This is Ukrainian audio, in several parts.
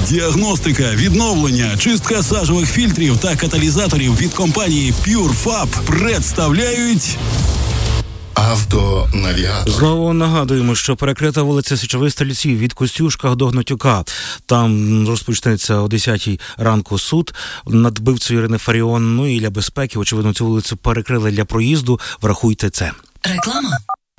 Діагностика, відновлення, чистка сажових фільтрів та каталізаторів від компанії PureFab представляють Автонавігатор. Знову нагадуємо, що перекрита вулиця Січових Стрільців від Костюшка до Гнатюка. Там розпочнеться о 10-й ранку суд над вбивцею Ірини Фаріон. Ну і для безпеки, очевидно, цю вулицю перекрили для проїзду. Врахуйте це. Реклама.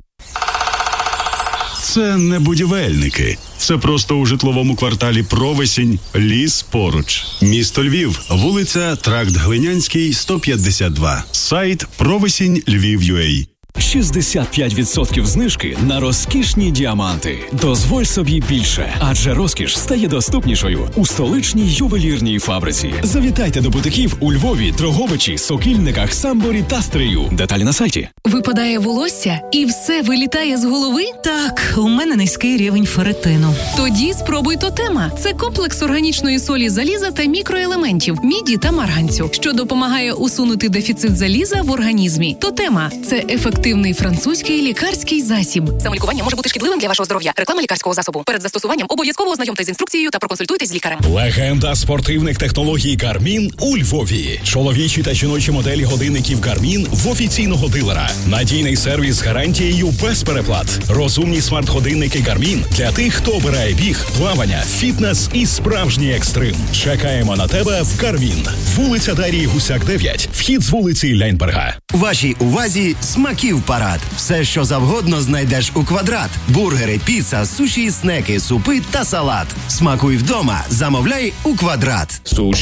Це не будівельники. Це просто у житловому кварталі Провесінь, ліс поруч. Місто Львів, вулиця Тракт Глинянський, 152. Сайт Провесінь-Львів.UA. 65% знижки на розкішні діаманти. Дозволь собі більше, адже розкіш стає доступнішою у столичній ювелірній фабриці. Завітайте до бутиків у Львові, Дрогобичі, Сокільниках, Самборі та Стрию. Деталі на сайті. Випадає волосся і все вилітає з голови? Так, у мене низький рівень ферритину. Тоді спробуй Тотема. Це комплекс органічної солі заліза та мікроелементів, міді та марганцю, що допомагає усунути дефіцит заліза в організмі. Тотема – це ефективний французький лікарський засіб. Самолікування може бути шкідливим для вашого здоров'я. Реклама лікарського засобу. Перед застосуванням обов'язково ознайомтесь з інструкцією та проконсультуйтесь з лікарем. Легенда спортивних технологій Garmin у Львові. Чоловічі та жіночі моделі годинників Garmin в офіційного дилера. Надійний сервіс з гарантією без переплат. Розумні смарт-годинники Garmin для тих, хто обирає біг, плавання, фітнес і справжній екстрим. Чекаємо на тебе в Garmin. Вулиця Дарії Гусяк, 9. Вхід з вулиці Ляйнберга. Вашій увазі смаків парад. Все, що завгодно знайдеш у Квадрат. Бургери, піца, суші, снеки, супи та салат. Смакуй вдома, замовляй у Квадрат.